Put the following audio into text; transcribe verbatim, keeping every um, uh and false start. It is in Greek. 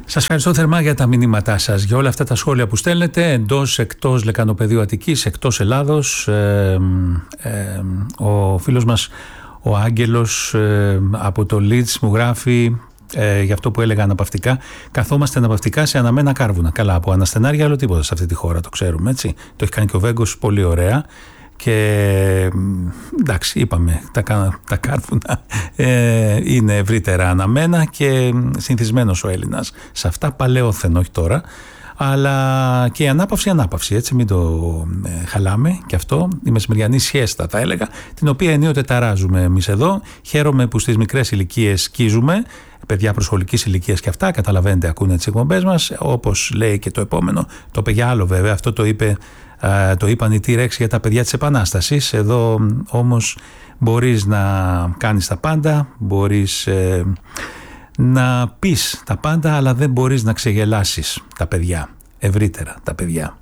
Σας ευχαριστώ θερμά για τα μηνύματά σας, για όλα αυτά τα σχόλια που στέλνετε εντός, εκτός Λεκανοπεδίου Αττικής, εκτός Ελλάδος. Ε, ε, ο φίλος μας ο Άγγελος ε, από το Leeds μου γράφει ε, για αυτό που έλεγα αναπαυτικά. Καθόμαστε αναπαυτικά σε αναμένα κάρβουνα. Καλά, από αναστενάρια άλλο τίποτα σε αυτή τη χώρα, το ξέρουμε, έτσι. Το έχει κάνει και ο Βέγκος πολύ ωραία. Και εντάξει, είπαμε, τα, τα κάρβουνα ε, είναι ευρύτερα αναμένα και συνηθισμένος ο Έλληνας σε αυτά, παλαιόθεν, όχι τώρα. Αλλά και η ανάπαυση, ανάπαυση, έτσι, μην το ε, χαλάμε και αυτό. Η μεσημεριανή σιέστα, θα έλεγα, την οποία ενίοτε ταράζουμε εμείς εδώ. Χαίρομαι που στις μικρές ηλικίες σκίζουμε. Παιδιά προσχολικής ηλικίας και αυτά, καταλαβαίνετε, ακούνε τις εκπομπές μας. Όπως λέει και το επόμενο, το είπε για άλλο βέβαια, αυτό το είπε. Uh, το είπαν οι T-Rex για τα παιδιά της Επανάστασης. Εδώ όμως μπορείς να κάνεις τα πάντα, μπορείς ε, να πεις τα πάντα, αλλά δεν μπορείς να ξεγελάσεις τα παιδιά, ευρύτερα τα παιδιά.